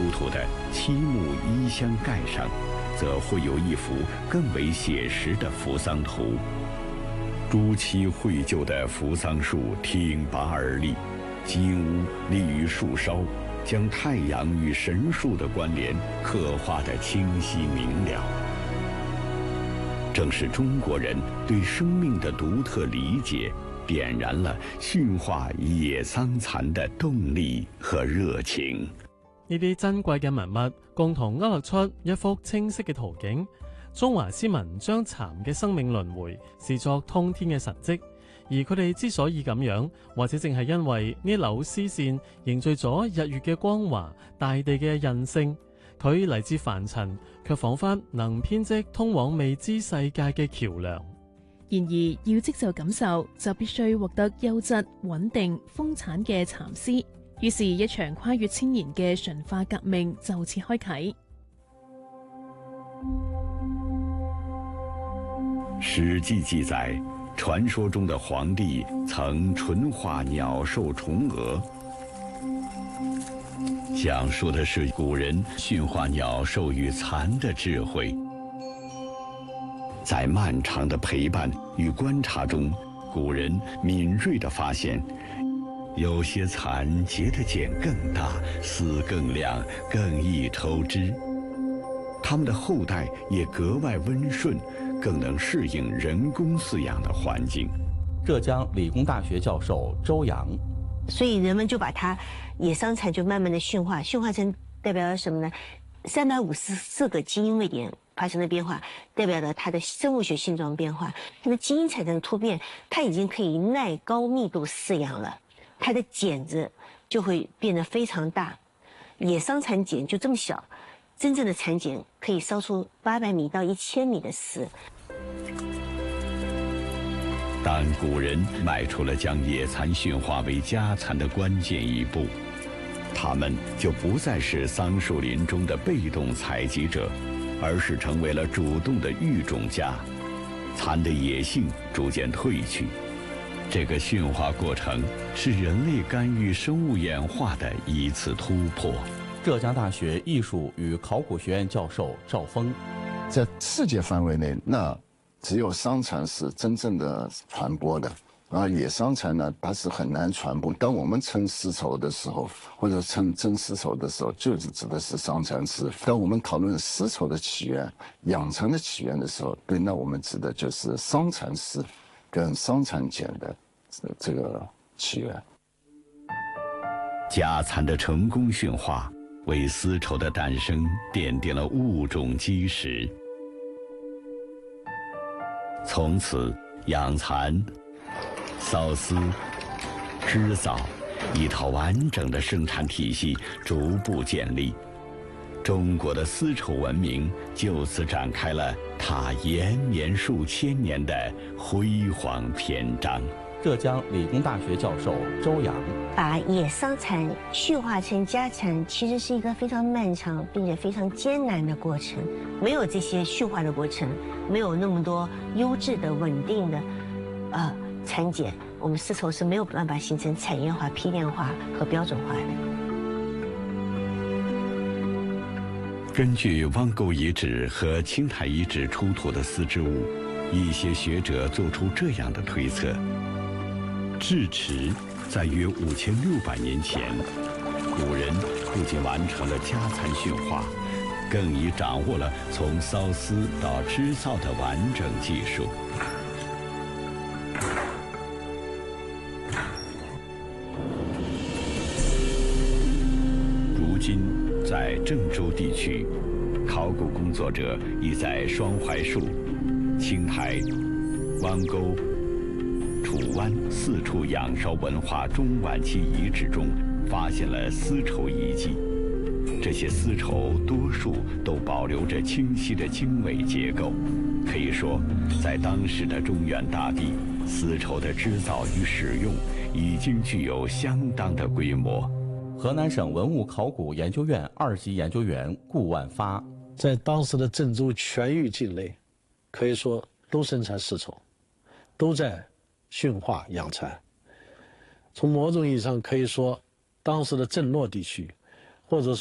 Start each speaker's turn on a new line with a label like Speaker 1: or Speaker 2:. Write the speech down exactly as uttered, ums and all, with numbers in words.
Speaker 1: 出土的漆木衣箱盖上，则绘有一幅更为写实的扶桑图。朱漆绘就的扶桑树挺拔而立，金乌立于树梢，将太阳与神树的关联刻画得清晰明了。正是中国人对生命的独特理解，点燃了驯化野桑蚕的動力和熱情。
Speaker 2: 呢啲珍貴嘅文物共同勾勒出一幅清晰嘅圖景。中華詩文將蠶嘅生命輪迴視作通天嘅神蹟，而佢哋之所以咁樣，或者正係因為呢縷絲線凝聚咗日月嘅光華、大地嘅韌性。佢嚟自凡塵，卻彷彿能編織通往未知世界嘅橋梁。
Speaker 3: 然而，要織就感受，就必須獲得優質、穩定、豐產嘅蠶絲。於是，一場跨越千年嘅馴化革命就此開啟。
Speaker 1: 《史記》記載，傳說中的黃帝曾馴化鳥獸蟲蛾，講述的是古人馴化鳥獸與蠶的智慧。在漫長的陪伴與觀察中，古人敏銳地發現，有些蠶結的繭更大，絲更亮，更易抽織。它們的後代也格外溫順，更能適應人工飼養的環境。
Speaker 4: 浙江理工大學教授周洋，
Speaker 5: 所以人們就把它野桑蠶就慢慢的馴化，馴化成代表了什麼呢？三百五十四個基因位點發生了變化，代表了它的生物學性狀變化，它的基因產生突變，它已經可以耐高密度飼養了，它的繭子就會變得非常大。野桑蠶繭就這麼小，真正的蠶繭可以燒出八百米到一千米的絲。
Speaker 1: 但古人邁出了將野蠶馴化為家蠶的關鍵一步，他們就不再是桑樹林中的被動採集者，而是成為了主動的育種家。蠶的野性逐漸褪去，這個馴化過程是人類干預生物演化的一次突破。
Speaker 4: 浙江大學藝術與考古學院教授趙峰，
Speaker 6: 在世界範圍內，那只有桑蠶是真正的傳播的，然後野桑蠶呢，它是很難傳播。當我們稱絲綢的時候，或者稱真絲綢的時候，就是指的是桑蠶絲。當我們討論絲綢的起源、養成的起源的時候，對，那我們指的就是桑蠶絲跟桑蠶繭的這個起源。
Speaker 1: 家蠶的成功馴化，為絲綢的誕生奠定了物種基石。從此，養蠶、繡絲、織造一套完整的生產體系逐步建立，中國的絲綢文明就此展開了它延綿數千年的輝煌篇章。
Speaker 4: 浙江理工大學教授周洋，
Speaker 5: 把野桑蠶馴化成家蠶，其實是一個非常漫長並且非常艱難的過程。沒有這些馴化的過程，沒有那麼多優質的、穩定的，呃，蠶繭，我們絲綢是沒有辦法形成產業化、批量化和標準化的。
Speaker 1: 根據汪溝遺址和青苔遺址出土的絲織物，一些學者做出這樣的推測。智齒在約五千六百年前，古人不僅完成了家蠶馴化，更已掌握了從繡絲到織造的完整技術。如今，在鄭州地區，考古工作者已在雙槐樹、青苔、汪溝、楚灣四處仰韶文化中晚期遺址中發現了絲綢遺跡，這些絲綢多數都保留着清晰的經緯結構，可以說，在當時的中原大地，絲綢的製造與使用已經具有相當的規模。
Speaker 4: 河南省文物考古研究院二級研究員顧萬發，
Speaker 7: 在當時的鄭州全域境內，可以說都生產絲綢，都在馴化養蠶。從某種意義上可以說，當時的鄭洛地區，或者說